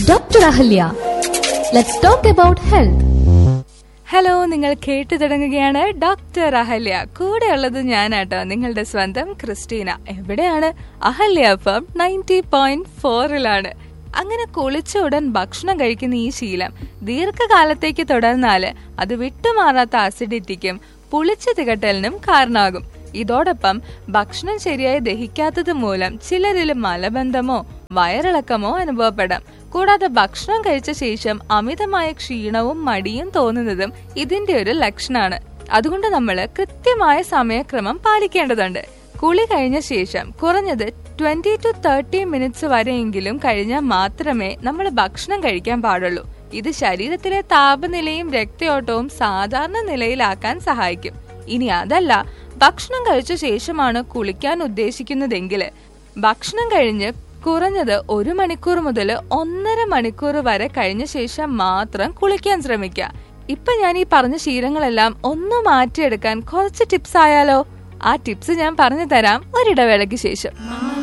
Dr. Ahalya. Let's talk about health. Hello, നിങ്ങൾ കേട്ടു തുടങ്ങുകയാണ് ഡോക്ടർ അഹല്യ. കൂടെയുള്ളത് ഞാനാട്ടോ, നിങ്ങളുടെ സ്വന്തം ക്രിസ്റ്റീന. എവിടെയാണ്? അഹല്യ FM 90.4 അങ്ങനെ കുളിച്ച ഉടൻ ഭക്ഷണം കഴിക്കുന്ന ഈ ശീലം ദീർഘകാലത്തേക്ക് തുടർന്നാല് അത് വിട്ടുമാറാത്ത അസിഡിറ്റിക്കും പുളിച്ചു തികട്ടലിനും കാരണമാകും. ഇതോടൊപ്പം ഭക്ഷണം ശരിയായി ദഹിക്കാത്തത് മൂലം ചിലരിൽ മലബന്ധമോ വയറിളക്കമോ അനുഭവപ്പെടാം. കൂടാതെ ഭക്ഷണം കഴിച്ച ശേഷം അമിതമായ ക്ഷീണവും മടിയും തോന്നുന്നതും ഇതിന്റെ ഒരു ലക്ഷണമാണ്. അതുകൊണ്ട് നമ്മൾ കൃത്യമായ സമയക്രമം പാലിക്കേണ്ടതുണ്ട്. കുളി കഴിഞ്ഞ ശേഷം കുറഞ്ഞത് 20 to 30 മിനിറ്റ്സ് വരെയെങ്കിലും കഴിഞ്ഞാൽ മാത്രമേ നമ്മൾ ഭക്ഷണം കഴിക്കാൻ പാടുള്ളൂ. ഇത് ശരീരത്തിലെ താപനിലയും രക്തയോട്ടവും സാധാരണ നിലയിലാക്കാൻ സഹായിക്കും. ഇനി അതല്ല, ഭക്ഷണം കഴിച്ച ശേഷമാണ് കുളിക്കാൻ ഉദ്ദേശിക്കുന്നതെങ്കിൽ ഭക്ഷണം കഴിഞ്ഞ് കുറഞ്ഞത് 1 മണിക്കൂർ മുതൽ 1.5 മണിക്കൂർ വരെ കഴിഞ്ഞ ശേഷം മാത്രം കുളിക്കാൻ ശ്രമിക്കുക. ഇപ്പൊ ഞാൻ ഈ പറഞ്ഞ ശീലങ്ങളെല്ലാം ഒന്ന് മാറ്റിയെടുക്കാൻ കുറച്ച് ടിപ്സ് ആയാലോ? ആ ടിപ്സ് ഞാൻ പറഞ്ഞു തരാം ഒരിടവേളയ്ക്ക് ശേഷം.